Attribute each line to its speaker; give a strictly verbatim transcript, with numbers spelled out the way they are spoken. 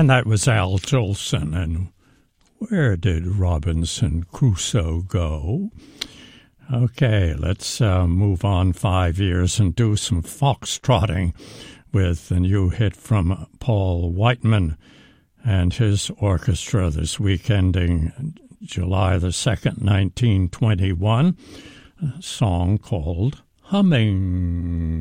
Speaker 1: And that was Al Jolson. And where did Robinson Crusoe go? Okay, let's uh, move on five years and do some foxtrotting with the new hit from Paul Whiteman and his orchestra this week, ending July the second, nineteen twenty-one, a song called Humming.